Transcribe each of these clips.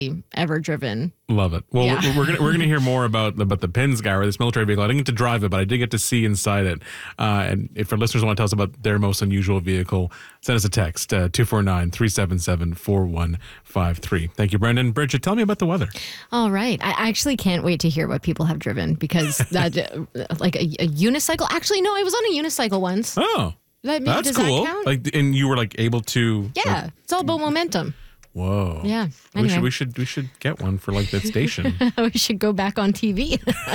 ever driven. Love it. Well, Yeah. we're gonna hear more about the Pinzgauer, this military vehicle. I didn't get to drive it, but I did get to see inside it. And if our listeners want to tell us about their most unusual vehicle, send us a text 249-377-4153. Thank you, Brendan. Bridget, tell me about the weather. All right. I actually can't wait to hear what people have driven because that, like a unicycle. Actually, no, I was on a unicycle once. Oh, that's cool. That count? And you were able to. Yeah, it's all about momentum. Whoa. Yeah. Anyway. We should get one for that station. We should go back on TV.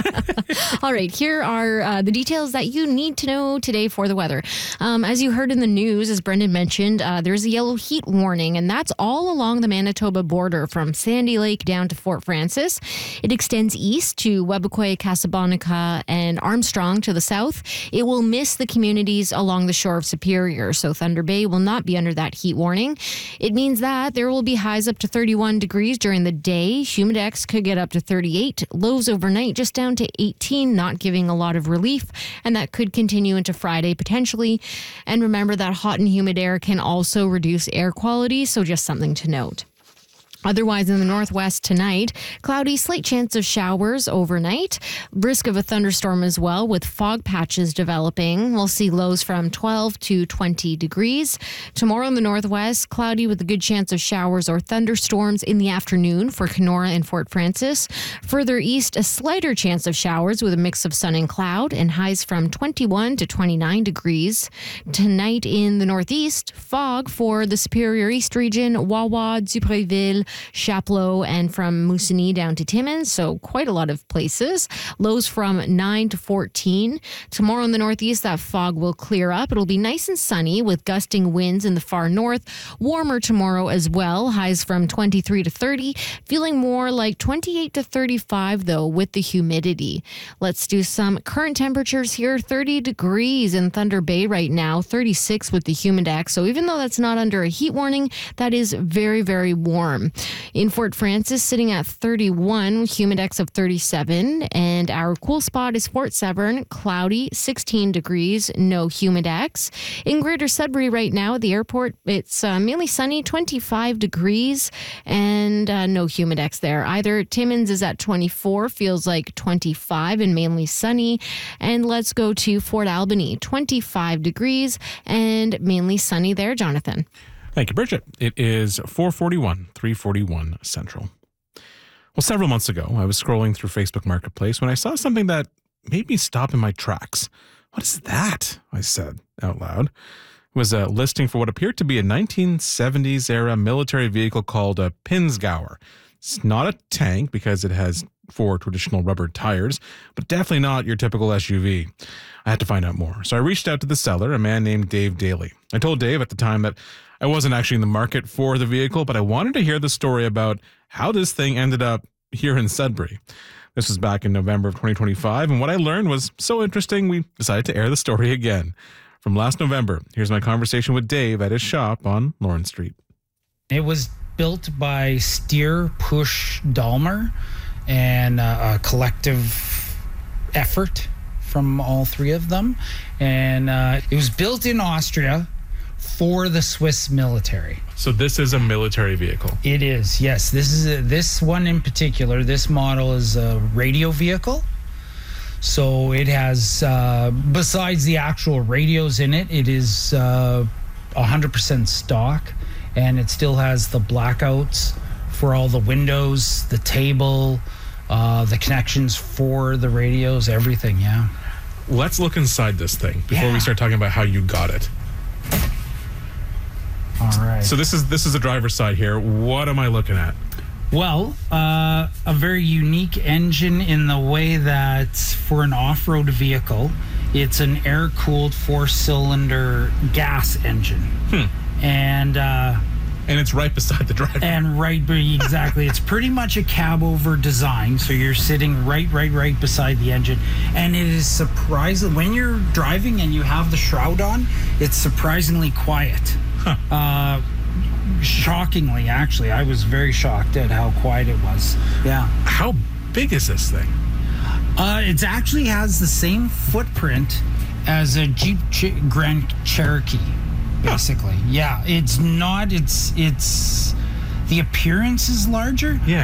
All right, here are the details that you need to know today for the weather. As you heard in the news, as Brendan mentioned, there's a yellow heat warning, and that's all along the Manitoba border from Sandy Lake down to Fort Frances. It extends east to Webequie, Casablanca, and Armstrong to the south. It will miss the communities along the shore of Superior, so Thunder Bay will not be under that heat warning. It means that there will be highs up to 31 degrees during the day. Humidex could get up to 38. Lows overnight just down to 18, not giving a lot of relief. And that could continue into Friday potentially. And remember that hot and humid air can also reduce air quality. So just something to note. Otherwise, in the northwest tonight, cloudy, slight chance of showers overnight. Risk of a thunderstorm as well, with fog patches developing. We'll see lows from 12 to 20 degrees. Tomorrow in the northwest, cloudy with a good chance of showers or thunderstorms in the afternoon for Kenora and Fort Frances. Further east, a slighter chance of showers with a mix of sun and cloud, and highs from 21 to 29 degrees. Tonight in the northeast, fog for the Superior East region, Wawa, Dubreuilville, Chapleau, and from Moosonee down to Timmins, so quite a lot of places. Lows from 9 to 14. Tomorrow in the northeast, that fog will clear up. It'll be nice and sunny with gusting winds in the far north. Warmer tomorrow as well. Highs from 23 to 30. Feeling more like 28 to 35, though, with the humidity. Let's do some current temperatures here. 30 degrees in Thunder Bay right now. 36 with the Humidex. So even though that's not under a heat warning, that is very, very warm. In Fort Frances, sitting at 31, Humidex of 37, and our cool spot is Fort Severn, cloudy, 16 degrees, no Humidex. In Greater Sudbury right now at the airport, it's mainly sunny, 25 degrees, and no Humidex there either. Timmins is at 24, feels like 25 and mainly sunny. And let's go to Fort Albany, 25 degrees and mainly sunny there, Jonathan. Thank you, Bridget. It is 4:41, 3:41 Central. Well, several months ago, I was scrolling through Facebook Marketplace when I saw something that made me stop in my tracks. What is that? I said out loud. It was a listing for what appeared to be a 1970s-era military vehicle called a Pinzgauer. It's not a tank because it has 4 traditional rubber tires, but definitely not your typical SUV. I had to find out more. So I reached out to the seller, a man named Dave Daly. I told Dave at the time that I wasn't actually in the market for the vehicle, but I wanted to hear the story about how this thing ended up here in Sudbury. This was back in November of 2025, and what I learned was so interesting, we decided to air the story again. From last November, here's my conversation with Dave at his shop on Lawrence Street. It was built by Steer Push Dalmer, and a collective effort from all three of them. And it was built in Austria for the Swiss military. So this is a military vehicle. It is, yes. This one in particular, this model is a radio vehicle. So it has, besides the actual radios in it, it is 100% stock, and it still has the blackouts for all the windows, the table, the connections for the radios, everything, yeah. Let's look inside this thing before we start talking about how you got it. All right. So this is the driver's side here. What am I looking at? Well, a very unique engine in the way that for an off-road vehicle, it's an air-cooled 4-cylinder gas engine. And it's right beside the driver. And exactly. It's pretty much a cab-over design, so you're sitting right beside the engine. And it is surprising, when you're driving and you have the shroud on, it's surprisingly quiet. Shockingly, actually. I was very shocked at how quiet it was. Yeah. How big is this thing? It actually has the same footprint as a Jeep Grand Cherokee, basically. Yeah, it's not, it's the appearance is larger. Yeah.